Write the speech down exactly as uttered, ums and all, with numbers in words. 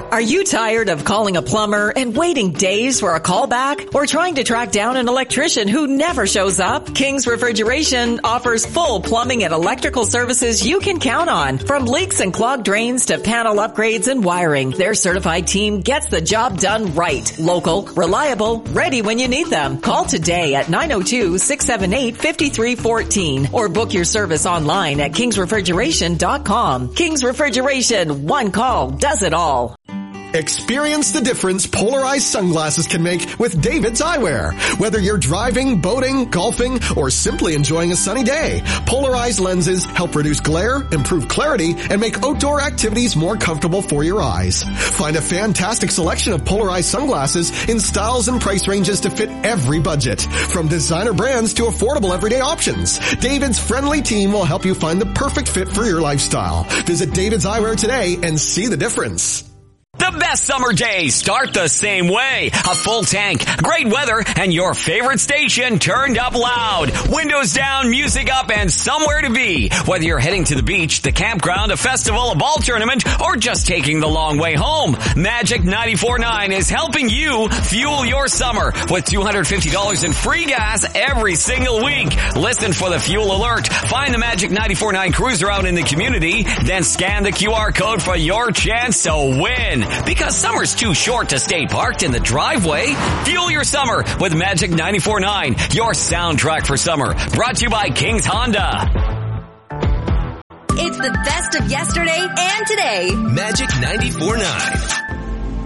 Are you tired of calling a plumber and waiting days for a callback, or trying to track down an electrician who never shows up? King's Refrigeration offers full plumbing and electrical services you can count on. From leaks and clogged drains to panel upgrades and wiring, their certified team gets the job done right. Local, reliable, ready when you need them. Call today at nine oh two, six seven eight, five three one four or book your service online at kings refrigeration dot com. King's Refrigeration, one call does it all. Experience the difference polarized sunglasses can make with David's Eyewear. Whether you're driving, boating, golfing, or simply enjoying a sunny day, polarized lenses help reduce glare, improve clarity, and make outdoor activities more comfortable for your eyes. Find a fantastic selection of polarized sunglasses in styles and price ranges to fit every budget. From designer brands to affordable everyday options, David's friendly team will help you find the perfect fit for your lifestyle. Visit David's Eyewear today and see the difference. The best summer days start the same way. A full tank, great weather, and your favorite station turned up loud. Windows down, music up, and somewhere to be. Whether you're heading to the beach, the campground, a festival, a ball tournament, or just taking the long way home, Magic ninety-four point nine is helping you fuel your summer with two hundred fifty dollars in free gas every single week. Listen for the fuel alert. Find the Magic ninety-four point nine cruiser out in the community, then scan the Q R code for your chance to win. Because summer's too short to stay parked in the driveway. Fuel your summer with Magic ninety-four point nine, your soundtrack for summer. Brought to you by King's Honda. It's the best of yesterday and today. Magic ninety-four point nine.